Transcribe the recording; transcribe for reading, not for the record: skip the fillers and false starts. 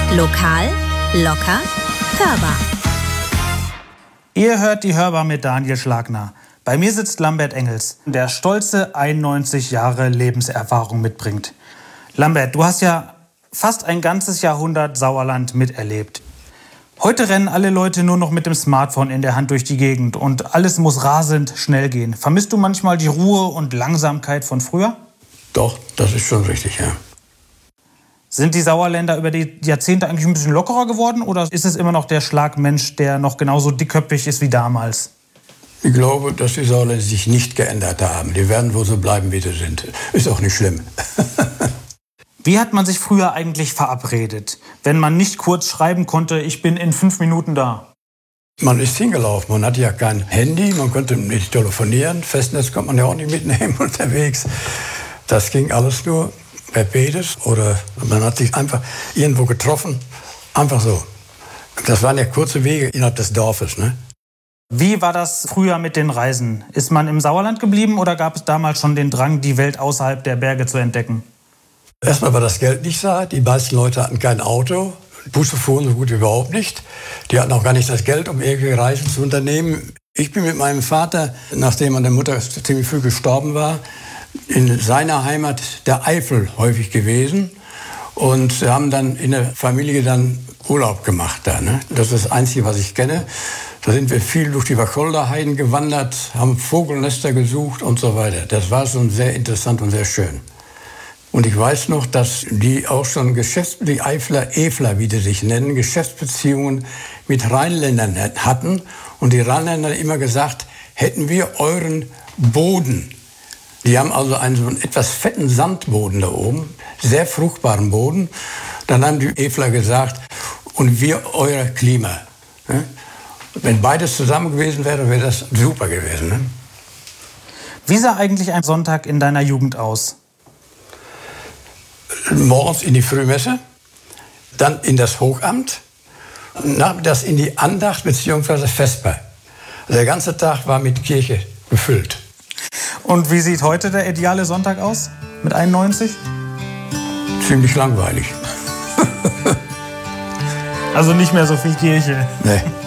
Lokal, locker, hörbar. Ihr hört die Hörbar mit Daniel Schlagner. Bei mir sitzt Lambert Engels, der stolze 91 Jahre Lebenserfahrung mitbringt. Lambert, du hast ja fast ein ganzes Jahrhundert Sauerland miterlebt. Heute rennen alle Leute nur noch mit dem Smartphone in der Hand durch die Gegend und alles muss rasend schnell gehen. Vermisst du manchmal die Ruhe und Langsamkeit von früher? Doch, das ist schon richtig, ja. Sind die Sauerländer über die Jahrzehnte eigentlich ein bisschen lockerer geworden oder ist es immer noch der Schlagmensch, der noch genauso dickköpfig ist wie damals? Ich glaube, dass die Sauerländer sich nicht geändert haben. Die werden wohl so bleiben, wie sie sind. Ist auch nicht schlimm. Wie hat man sich früher eigentlich verabredet, wenn man nicht kurz schreiben konnte, ich bin in 5 Minuten da? Man ist hingelaufen, man hatte ja kein Handy, man konnte nicht telefonieren, Festnetz konnte man ja auch nicht mitnehmen unterwegs. Das ging alles nur per Pedes oder man hat sich einfach irgendwo getroffen, einfach so. Das waren ja kurze Wege innerhalb des Dorfes, ne? Wie war das früher mit den Reisen? Ist man im Sauerland geblieben oder gab es damals schon den Drang, die Welt außerhalb der Berge zu entdecken? Erstmal war das Geld nicht da, die meisten Leute hatten kein Auto, Busse fuhren so gut wie überhaupt nicht. Die hatten auch gar nicht das Geld, um irgendwelche Reisen zu unternehmen. Ich bin mit meinem Vater, nachdem meine Mutter ziemlich früh gestorben war, in seiner Heimat der Eifel häufig gewesen und haben dann in der Familie dann Urlaub gemacht da, ne? Das ist das Einzige, was ich kenne. Da sind wir viel durch die Wacholderheiden gewandert, haben Vogelnester gesucht und so weiter. Das war schon sehr interessant und sehr schön. Und ich weiß noch, dass die auch schon die Eifler, Efler, wie die sich nennen, Geschäftsbeziehungen mit Rheinländern hatten. Und die Rheinländer immer gesagt, hätten wir euren Boden. Die haben also einen so einen etwas fetten Sandboden da oben, sehr fruchtbaren Boden. Dann haben die Efler gesagt, und wir euer Klima. Wenn beides zusammen gewesen wäre, wäre das super gewesen. Ne? Wie sah eigentlich ein Sonntag in deiner Jugend aus? Morgens in die Frühmesse, dann in das Hochamt, nachmittags in die Andacht bzw. Vesper. Also der ganze Tag war mit Kirche gefüllt. Und wie sieht heute der ideale Sonntag aus mit 91? Ziemlich langweilig. Also nicht mehr so viel Kirche. Nee.